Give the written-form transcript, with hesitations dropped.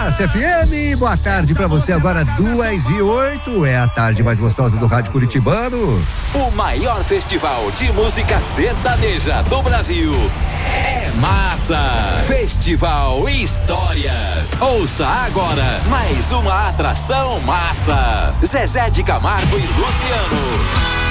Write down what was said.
Massa FM, boa tarde pra você, agora 2:08, é a tarde mais gostosa do rádio curitibano. O maior festival de música sertaneja do Brasil é Massa. Festival Histórias. Ouça agora mais uma atração Massa. Zezé de Camargo e Luciano.